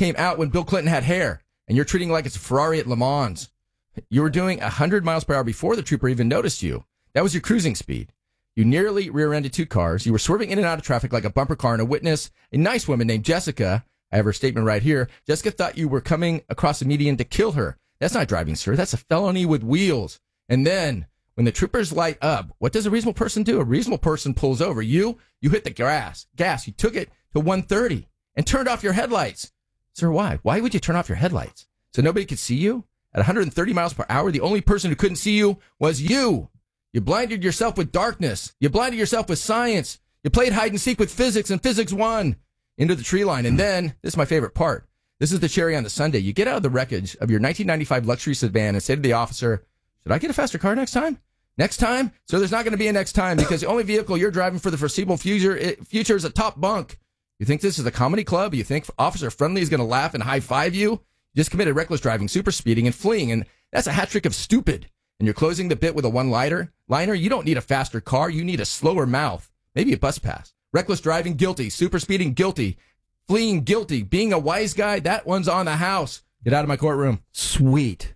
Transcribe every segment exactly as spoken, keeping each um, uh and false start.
came out when Bill Clinton had hair, and you're treating it like it's a Ferrari at Le Mans. You were doing one hundred miles per hour before the trooper even noticed you. That was your cruising speed. You nearly rear-ended two cars. You were swerving in and out of traffic like a bumper car, and a witness, a nice woman named Jessica, I have her statement right here, Jessica thought you were coming across the median to kill her. That's not driving, sir. That's a felony with wheels. And then, when the troopers light up, what does a reasonable person do? A reasonable person pulls over. You, you hit the gas. Gas. You took it to one thirty and turned off your headlights. Sir, why? Why would you turn off your headlights? So nobody could see you? At one hundred thirty miles per hour, the only person who couldn't see you was you. You blinded yourself with darkness. You blinded yourself with science. You played hide and seek with physics, and physics won. Into the tree line. And then, this is my favorite part. This is the cherry on the sundae. You get out of the wreckage of your nineteen ninety-five luxury sedan and say to the officer, should I get a faster car next time? Next time? So there's not going to be a next time because the only vehicle you're driving for the foreseeable future, future is a top bunk. You think this is a comedy club? You think Officer Friendly is going to laugh and high-five you? You just committed reckless driving, super speeding, and fleeing, and that's a hat trick of stupid. And you're closing the bit with a one-liner. Liner, you don't need a faster car. You need a slower mouth. Maybe a bus pass. Reckless driving, guilty. Super speeding, guilty. Fleeing, guilty. Being a wise guy, that one's on the house. Get out of my courtroom. Sweet.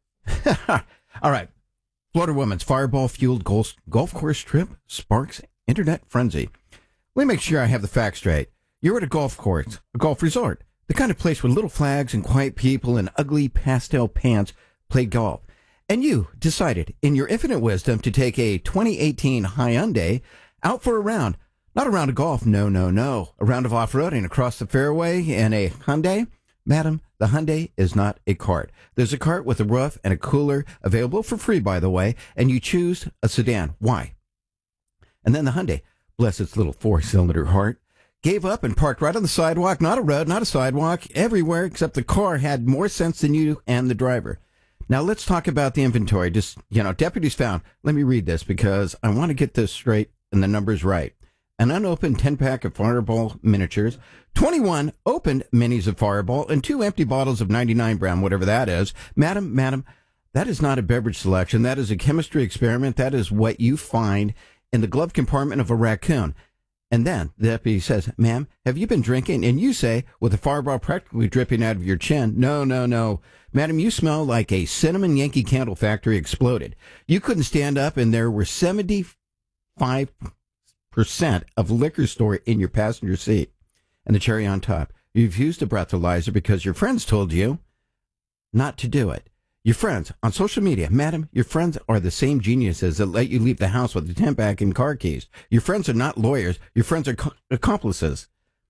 All right. Florida woman's fireball-fueled golf, golf course trip sparks internet frenzy. Let me make sure I have the facts straight. You're at a golf course, a golf resort, the kind of place where little flags and quiet people in ugly pastel pants play golf. And you decided, in your infinite wisdom, to take a twenty eighteen Hyundai out for a round. Not a round of golf, no, no, no. A round of off-roading across the fairway in a Hyundai. Madam, the Hyundai is not a cart. There's a cart with a roof and a cooler available for free, by the way, and you choose a sedan. Why? And then the Hyundai, bless its little four-cylinder heart, gave up and parked right on the sidewalk. Not a road, not a sidewalk, everywhere except the car had more sense than you and the driver. Now, let's talk about the inventory. Just, you know, deputies found. Let me read this because I want to get this straight and the numbers right. An unopened ten-pack of Fireball miniatures, twenty-one opened minis of Fireball, and two empty bottles of ninety-nine Brown, whatever that is. Madam, madam, that is not a beverage selection. That is a chemistry experiment. That is what you find in the glove compartment of a raccoon. And then the deputy says, ma'am, have you been drinking? And you say, with a Fireball practically dripping out of your chin, no, no, no. Madam, you smell like a cinnamon Yankee Candle factory exploded. You couldn't stand up, and there were seventy-five percent of liquor store in your passenger seat. And the cherry on top, you've used a breathalyzer because your friends told you not to do it. Your friends on social media, madam, your friends are the same geniuses that let you leave the house with the ten-pack and car keys. Your friends are not lawyers. Your friends are co- accomplices.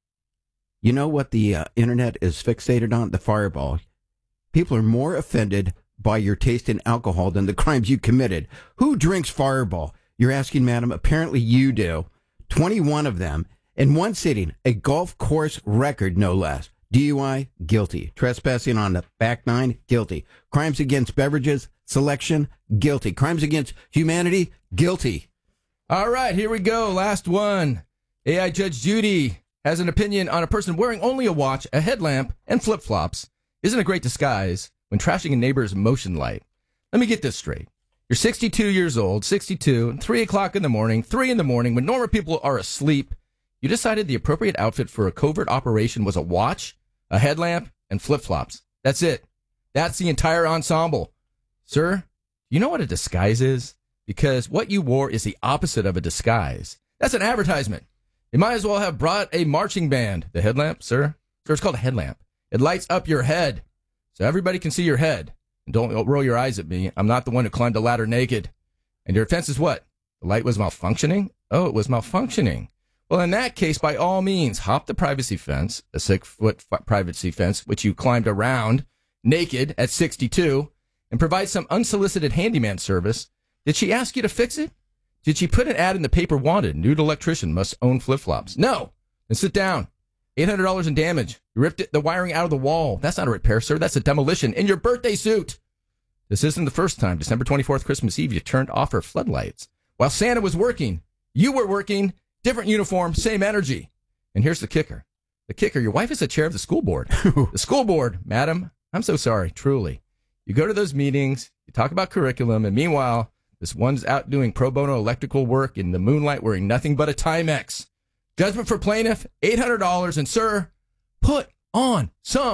You know what the uh, internet is fixated on? The Fireball. People are more offended by your taste in alcohol than the crimes you committed. Who drinks Fireball? You're asking, madam. Apparently you do. twenty-one of them in one sitting, a golf course record, no less. D U I, guilty. Trespassing on the back nine, guilty. Crimes against beverages, selection, guilty. Crimes against humanity, guilty. All right, here we go. Last one. A I Judge Judy has an opinion on a person wearing only a watch, a headlamp, and flip-flops. Isn't a great disguise when trashing a neighbor's motion light. Let me get this straight. You're sixty-two years old, sixty-two, three o'clock in the morning, three in the morning, when normal people are asleep. You decided the appropriate outfit for a covert operation was a watch, a headlamp, and flip-flops. That's it. That's the entire ensemble. Sir, you know what a disguise is? Because what you wore is the opposite of a disguise. That's an advertisement. You might as well have brought a marching band. The headlamp, sir? Sir, it's called a headlamp. It lights up your head, so everybody can see your head. And don't roll your eyes at me. I'm not the one who climbed a ladder naked. And your defense is what? The light was malfunctioning? Oh, it was malfunctioning. Well, in that case, by all means, hop the privacy fence, a six-foot f- privacy fence, which you climbed around naked at sixty-two, and provide some unsolicited handyman service. Did she ask you to fix it? Did she put an ad in the paper wanted? Nude electrician must own flip-flops. No. Then sit down. eight hundred dollars in damage. You ripped it, the wiring out of the wall. That's not a repair, sir. That's a demolition in your birthday suit. This isn't the first time, December twenty-fourth, Christmas Eve, you turned off her floodlights. While Santa was working, you were working, different uniform, same energy. And here's the kicker. The kicker, your wife is the chair of the school board. The school board, madam, I'm so sorry, truly. You go to those meetings, you talk about curriculum, and meanwhile, this one's out doing pro bono electrical work in the moonlight wearing nothing but a Timex. Judgment for plaintiff, eight hundred dollars, and sir, put on some